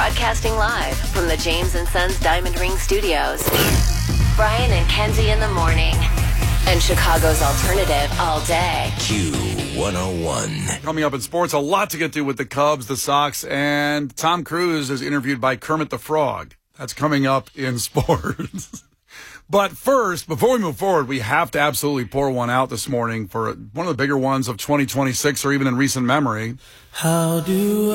Broadcasting live from the James and Sons Diamond Ring Studios. Brian and Kenzie in the morning. And Chicago's alternative all day. Q101. Coming up in sports, a lot to get to with the Cubs, the Sox, and Tom Cruise is interviewed by Kermit the Frog. That's coming up in sports. But first, before we move forward, we have to absolutely pour one out this morning for one of the bigger ones of 2026 or even in recent memory. How do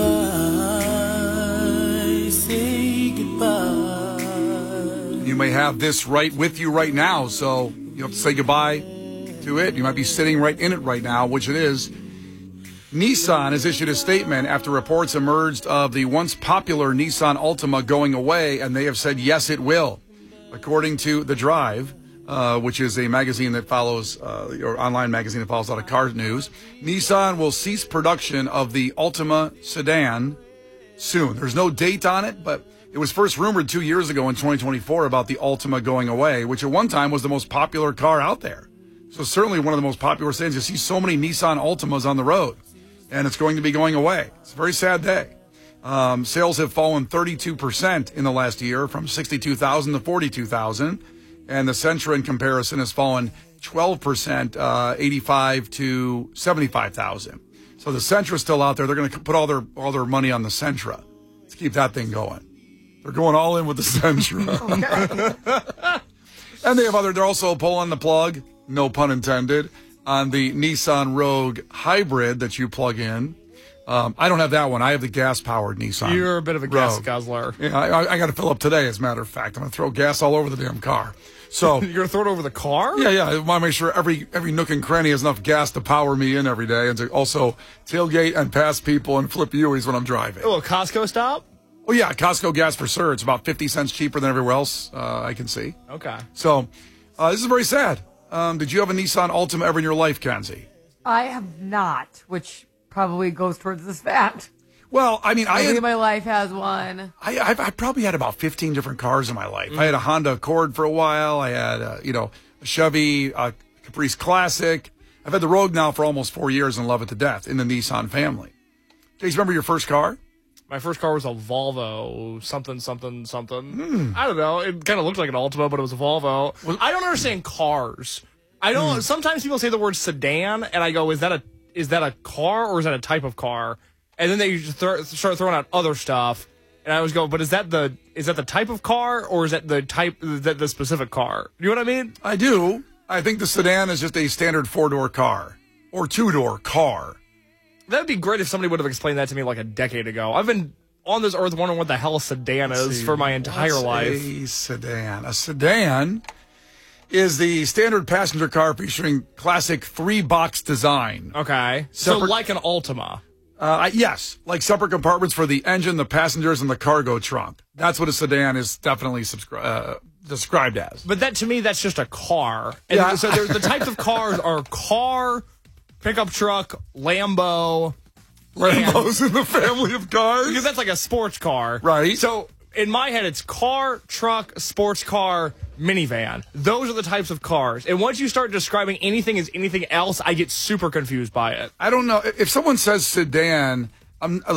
I say goodbye? You may have this right with you right now, so you have to say goodbye to it. You might be sitting right in it right now, which it is. Nissan has issued a statement after reports emerged of the once popular Nissan Altima going away, and they have said, yes, it will. According to The Drive, which is a magazine that follows, or online magazine that follows a lot of car news, Nissan will cease production of the Altima sedan soon. There's no date on it, but it was first rumored 2 years ago in 2024 about the Altima going away, which at one time was the most popular car out there. So certainly one of the most popular sedans. You see so many Nissan Altimas on the road, and it's going to be going away. It's a very sad day. Sales have fallen 32% in the last year, from 62,000 to 42,000. And the Sentra in comparison has fallen 12%, 85 to 75,000. So the Sentra's still out there. They're going to put all their money on the Sentra. Let's keep that thing going. They're going all in with the Sentra. And they're also pulling the plug, no pun intended, on the Nissan Rogue Hybrid that you plug in. I don't have that one. I have the gas-powered Nissan. You're a bit of a gas Rogue. guzzler. Yeah, I got to fill up today, as a matter of fact. I'm going to throw gas all over the damn car. So You're going to throw it over the car? Yeah. I want to make sure every nook and cranny has enough gas to power me in every day, and to also tailgate and pass people and flip U's when I'm driving. A little Costco stop? Oh, yeah, Costco gas for sure. It's about 50 cents cheaper than everywhere else I can see. Okay. So this is very sad. Did you have a Nissan Altima ever in your life, Kenzie? I have not, which probably goes towards this fact. Well, I mean, Nobody in my life has one. I probably had about 15 different cars in my life. I had a Honda Accord for a while. I had, a Chevy Caprice Classic. I've had the Rogue now for almost 4 years and love it to death in the Nissan family. Do you remember your first car? My first car was a Volvo, something. I don't know. It kind of looked like an Altima, but it was a Volvo. I don't understand cars. I don't. Sometimes people say the word sedan, and I go, "Is that a car or is that a type of car?" And then they start throwing out other stuff, and I always go, "But is that the type of car or is that the specific car?" You know what I mean? I do. I think the sedan is just a standard 4-door car or 2-door car. That'd be great if somebody would have explained that to me like a decade ago. I've been on this earth wondering what the hell a sedan is for my entire life. A sedan. A sedan is the standard passenger car featuring classic 3-box design. Okay. So like an Altima. Yes, like separate compartments for the engine, the passengers, and the cargo trunk. That's what a sedan is definitely described as. But that to me, that's just a car. And Yeah. so the types of cars are car, pickup truck, Lambo. Lambo's in the family of cars. Because that's like a sports car. Right. So in my head, it's car, truck, sports car, minivan. Those are the types of cars. And once you start describing anything as anything else, I get super confused by it. I don't know. If someone says sedan,